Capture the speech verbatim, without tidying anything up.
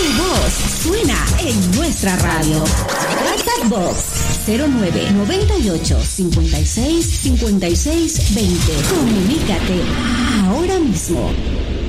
Tu voz suena en nuestra radio. WhatsApp Box cero nueve noventa y ocho cincuenta y seis cincuenta y seis veinte. Comunícate ahora mismo.